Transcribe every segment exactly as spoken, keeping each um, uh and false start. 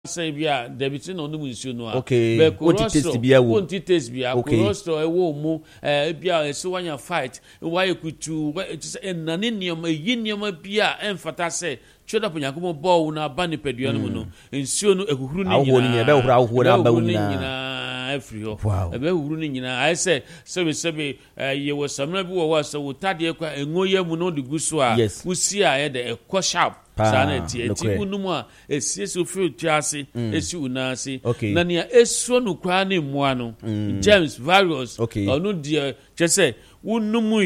say bia debitin no mu nsuo no a okay be what taste bia wo won taste bia cholesterol e wo mu eh bia e so wanya fight why kutu na ne niam yi niam bia emfata say choda ponyakomo ball na ba ne padua no no nsuo no ehuru ne nyina awo ne be hura awo na ba nyina afri ho e be huru ne nyina I say sebe sebe ye wo samna bi wo wa so wotade kwa engoye mu no de guso a wusi a ye de ekɔ sharp sana ti eti unum a esi esi ofiri tiase esi unase na nia esuo no kwa ne moa no James virus onu die chese unum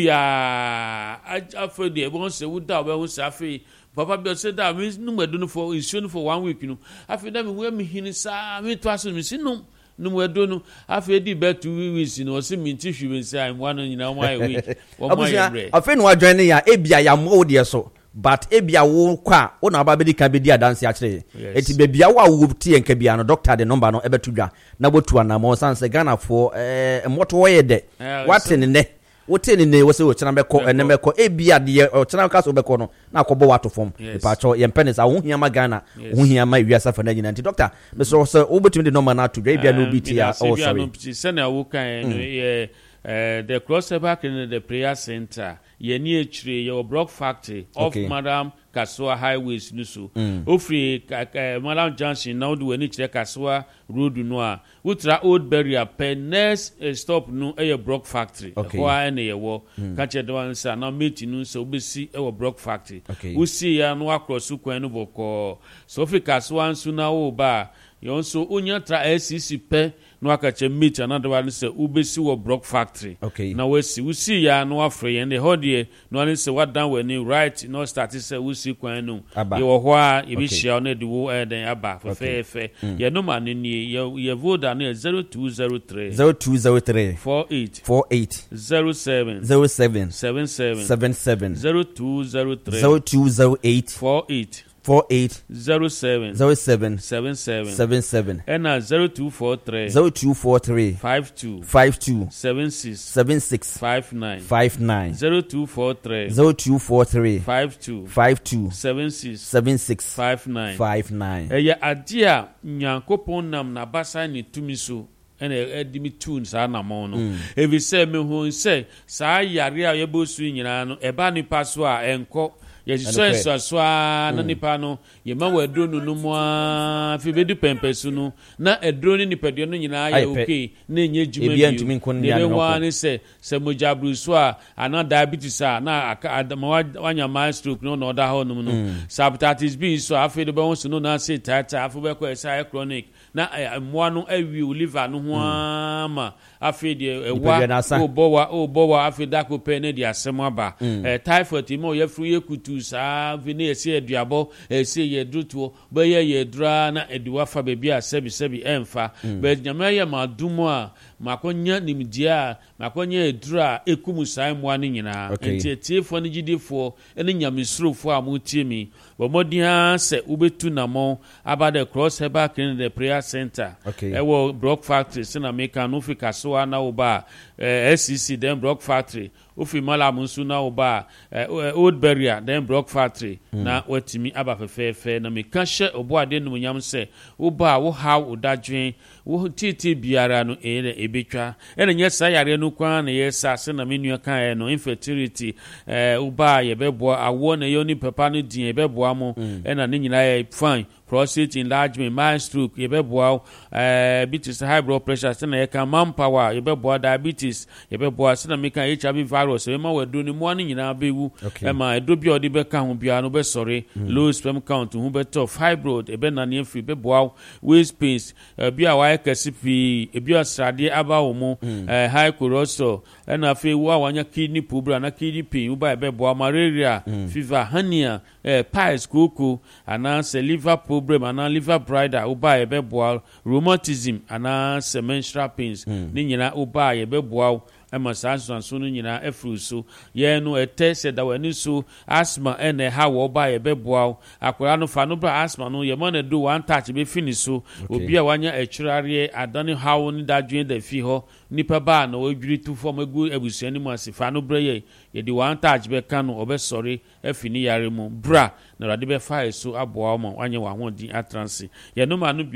ya afa de bon se wuda oba hu safi papa bi se da mi num edu for isuo no for one week no afi da mi hu mi hini sa mi to aso mi sinum num edu no afi di be two weeks no se mi ti hwi nsa am one nyina one week wo ma ye afi no adwan ne ya ebia ya mo de so but ebia wo kwa wo na ba be di ka be di adanse a kire eti be bia wo a wo tie nka bia no doctor the number no e betudwa na botu ana mo sanse Ghana for eh moto wo ye de watin ne wo tin ne wo se wo chana be ko ene be ko ebia de o chana ka so be ko no na akobo wato fom e pa cho ye mpene sa wo hia ma Ghana wo hia ma wiasa fa na nyina nti doctor me so so wo betumi the number na to ebia no bi tia oh sorry se na wo kan no ye Uh, the crossover in the prayer center ye ni echire your block factory of okay. Madam Kasua highways nusu mm. ofri uh, Madam Junction now do any chire Kasua road no a utra old barrier penes uh, stop no e your block factory okay. Kwa ene ye wo mm. ka che do one say na meet nu so obesi e wo block factory okay. Usi ya no across kwan no boko so ofri Kasua nsu na wo ba yon so unya tra S C C pe no akache meet another one say ubesi wo block factory okay. Na we see we see ya no afre and the hodie no one say what down when you right no start say we see kwan no you wo ho a e bi share no de wo e den aba fe fe fe ye no man ni ye voda no zero two zero three zero two zero three four eight four eight zero seven zero seven seven seven seven seven zero two zero three zero two zero eight four eight four eight zero seven zero seven seven seven seven seven and uh, zero two four three zero two four three five two five two seven six seven six five nine five nine zero two four three zero two four three five two five two seven six seven six five nine five nine. Eh ya adia nyankopon nam na basa ni tumi so ene edimi tune sa na mo no evi se me hu se sa yare a yebosu nyina no eba nipa so a enko ye so so so na nipa no ye ma wadro no no mo a fi bedu pempesu no na edro ni nipa de no nyina ya okay na enye juma bi ne wa ni se se mojabru so a ana diabetes a na wanya my stroke no no da ho no no hepatitis B so afi de be won so no na se tata afi be ko esa chronic na mo no awi liver no ho ama afi de ewa o bowa o bowa afi da ko pe ne de asem aba eh typhoid mo ye fru ye kutu sa vini esi eduabo esi ye drutuo be ye ye dra na eduwa fa be bia sebi sebi emfa be nyama ye madumo a makonya nimdia makonya edura ekumu sai mo ani nyina enti tiefo ne gidifo ene nyamesrofo a mo tie mi bo modia se ubetu na mo aba the cross heba in the prayer center e wo block factory se na meka no fika so ana oba S C C then block factory ofi mala munsu na oba old barrier then block factory na watimi aba fefefe na meka hye obo ade no nyam se oba wo ha odadwen wo titi biara no ene ebetwa ene nyesa yare no kwan na yesa se na menua kan no infertility eh oba ye bebo awo na yoni papa no din ye bebo amo ena ne nyina ye fine prostate enlargement mind stroke ye bebo eh bitis high blood pressure se na ye kan manpower ye bebo diabetes ye bebo se na meka H I V virus e ma wadu ni mo ani nyina bewu e ma edo bi odi be ka ho bia no be sore low sperm count hu be to fibroid e be na ne free bebo waist pains bia wa ekasipi e bia srade aba wo mo eh high cholesterol e na fe wo awanya kidney problem na kidney pain wo ba e bebo malaria fever hernia eh piles koko ana se liver problem ana liver bladder wo ba e bebo rheumatism ana menstrual pains ni nyina wo ba e bebo ɛma saa nsuanso no nyinaa afiri so yɛn no ɛtɛ sɛ da w'ani so asthma ɛna ɛha wɔ ɔba yɛbɛboa akwadaa no fa no bra asthma no yɛmɔ no do one touch bɛfi ne so obi a wanya akyirareɛ adane haw ne dadwene da fi hɔ nipa baa na wadwiri tu fam agu abusua no mu ase fa no brɛ yɛ yɛde one touch bɛka no ɔbɛsɔre afi ne yare mu bra na Awurade bɛfa yɛ so aboa wo ma wanyɛ w'ahoɔden atranse yɛnom ano